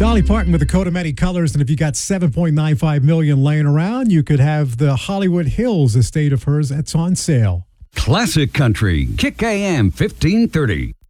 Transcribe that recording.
Dolly Parton with the coat of many colors, and if you got $7.95 million laying around, you could have the Hollywood Hills estate of hers that's on sale. Classic Country, Kick AM 1530.